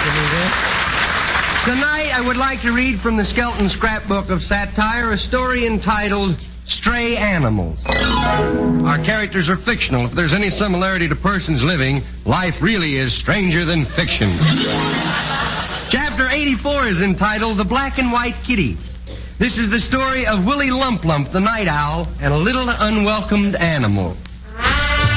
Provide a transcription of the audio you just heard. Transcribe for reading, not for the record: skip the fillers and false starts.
Tonight, I would like to read from the Skelton Scrapbook of Satire a story entitled Stray Animals. Our characters are fictional. If there's any similarity to persons living, life really is stranger than fiction. Chapter 84 is entitled The Black and White Kitty. This is the story of Willie Lump Lump, the night owl, and a little unwelcomed animal.